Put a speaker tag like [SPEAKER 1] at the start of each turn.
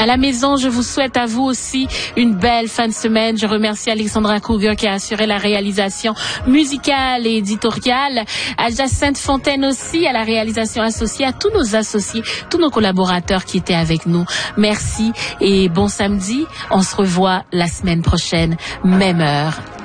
[SPEAKER 1] À la maison, je vous souhaite à vous aussi une belle fin de semaine. Je remercie Alexandra Kruger qui a assuré la réalisation musicale et éditoriale. À Jacinthe Fontaine aussi, à la réalisation associée, à tous nos associés, tous nos collaborateurs qui étaient avec nous. Merci et bon samedi. On se revoit la semaine prochaine, même heure.